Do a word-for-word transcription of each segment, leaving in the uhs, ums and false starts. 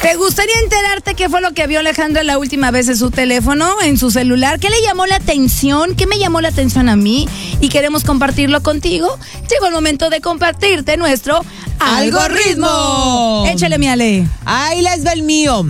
¿Te gustaría enterarte qué fue lo que vio Alejandra la última vez en su teléfono, en su celular? ¿Qué le llamó la atención? ¿Qué me llamó la atención a mí? Y queremos compartirlo contigo. Llegó el momento de compartirte nuestro algoritmo. Échale, mi Ale. Ahí les va el mío.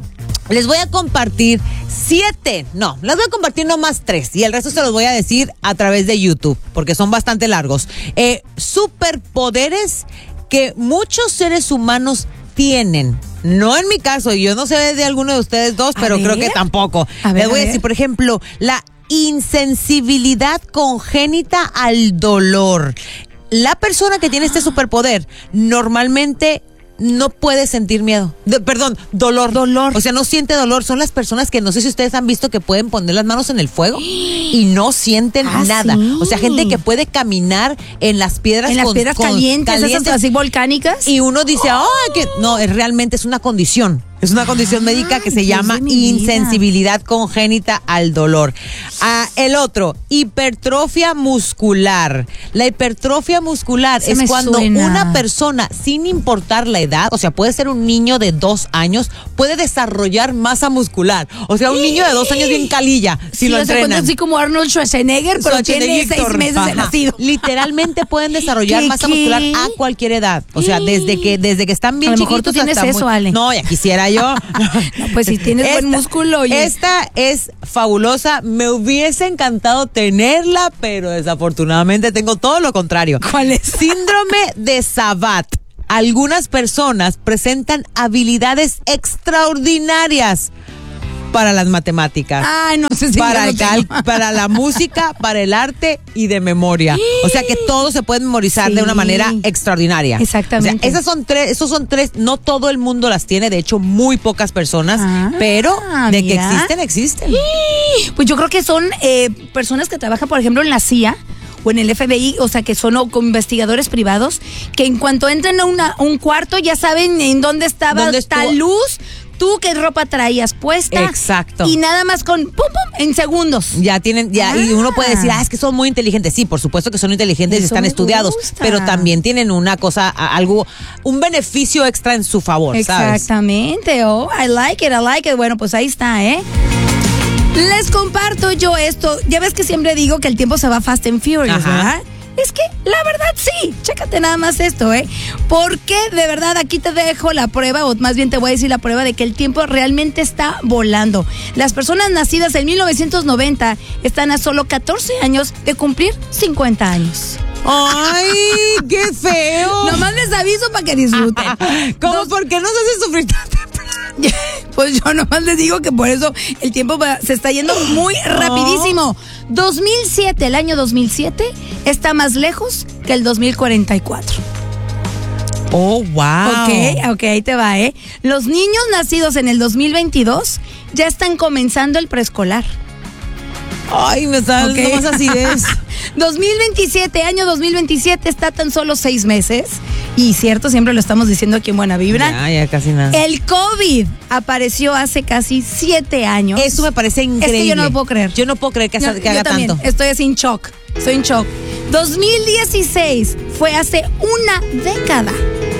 Les voy a compartir siete, no, les voy a compartir nomás tres y el resto se los voy a decir a través de YouTube porque son bastante largos. Eh, superpoderes que muchos seres humanos tienen. No en mi caso, yo no sé de alguno de ustedes dos, A pero ver. creo que tampoco. A ver, Les voy a a ver. decir, por ejemplo, la insensibilidad congénita al dolor. La persona que tiene este superpoder normalmente no puede sentir miedo. De, perdón, dolor. Dolor. O sea, no siente dolor. Son las personas que no sé si ustedes han visto que pueden poner las manos en el fuego y no sienten Ah, nada. sí. O sea, gente que puede caminar en las piedras En las con- piedras con- calientes, calientes, esas así volcánicas. y uno dice, ah, que no, es realmente es una condición. Es una condición médica que se Dios llama de mi vida. insensibilidad congénita al dolor. Ah, el otro, hipertrofia muscular. La hipertrofia muscular Se es me cuando suena. una persona, sin importar la edad, o sea, puede ser un niño de dos años, puede desarrollar masa muscular. O sea, un niño de dos años bien calilla, si Sí, lo o sea, cuando entrenan. así como Arnold Schwarzenegger, pero tiene Schwarzenegger, seis meses de ajá. nacido. Literalmente pueden desarrollar ¿Qué, masa qué? muscular a cualquier edad. O sea, desde que desde que están bien A lo mejor chiquitos tú tienes hasta eso, muy- Ale. No, ya quisiera yo. No, pues si tienes buen músculo, oye. Esta es fabulosa. Me hubiese encantado tenerla, pero desafortunadamente tengo todo lo contrario. ¿Cuál es? Síndrome de Savant. Algunas personas presentan habilidades extraordinarias para las matemáticas. Ay, no sé si para, yo el lo tengo. cal- para la música, para el arte y de memoria. O sea que todo se puede memorizar Sí. de una manera extraordinaria. Exactamente. O sea, esas son tres, esos son tres, no todo el mundo las tiene, de hecho muy pocas personas, Ah, pero de que mira. existen, existen. Pues yo creo que son eh, personas que trabajan, por ejemplo, en la C I A o en el F B I, o sea, que son o, con investigadores privados, que en cuanto entran a una, un cuarto ya saben en dónde estaba ¿Dónde estuvo? tal luz, tú qué ropa traías puesta. Exacto. Y nada más con pum, pum, en segundos. Ya tienen, ya, y uno puede decir, Ah. ah, es que son muy inteligentes. Sí, por supuesto que son inteligentes y Eso están me estudiados, gusta. pero también tienen una cosa, a- algo, un beneficio extra en su favor, ¿sabes? Exactamente, oh, I like it, I like it. Bueno, pues ahí está, ¿eh? Les comparto yo esto. Ya ves que siempre digo que el tiempo se va fast and furious, Ajá. ¿verdad? Es que la verdad sí, chécate nada más esto, ¿eh? Porque de verdad aquí te dejo la prueba, o más bien te voy a decir la prueba de que el tiempo realmente está volando. Las personas nacidas en mil novecientos noventa están a solo catorce años de cumplir cincuenta años. ¡Ay, qué feo! Nomás les aviso para que disfruten. ¿Cómo? ¿Por qué nos hace sufrir tan temprano? Pues yo nomás les digo que por eso el tiempo va- se está yendo muy rapidísimo. dos mil siete, el año dos mil siete, está más lejos que el dos mil cuarenta y cuatro. Oh, wow. Ok, ok, ahí te va, ¿eh? Los niños nacidos en el dos mil veintidós ya están comenzando el preescolar. Ay, me está dando Ok. más acidez. dos mil veintisiete, año dos mil veintisiete, está tan solo seis meses. Y cierto, siempre lo estamos diciendo aquí en Buena Vibra. Ya, ya casi nada. El COVID apareció hace casi siete años. Eso me parece increíble. Es que yo no lo puedo creer. Yo no puedo creer que, Yo, que yo haga también tanto. estoy así en shock. Estoy en shock. dos mil dieciséis fue hace una década.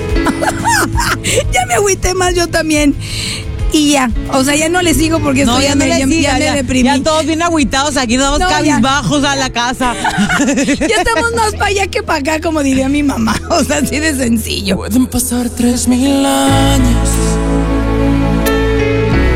Ya me agüité más yo también. Y ya, o sea, ya no les digo porque No, estoy ya ya, no me, les ya, diga, ya me ya, deprimí. ya todos bien agüitados aquí, nos vamos No, ya. cabizbajos a la casa. Ya estamos más para allá que para acá, como diría mi mamá. O sea, así de sencillo. Pueden pasar tres mil años